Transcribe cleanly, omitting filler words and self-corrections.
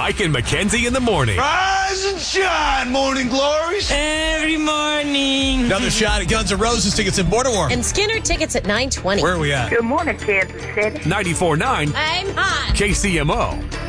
Mike and Mackenzie in the morning. Rise and shine, morning glories. Every morning. Another shot at Guns N' Roses tickets in Borderwarm. And Skinner tickets at 9:20. Where are we at? Good morning, Kansas City. 94.9 I'm hot. KCMO.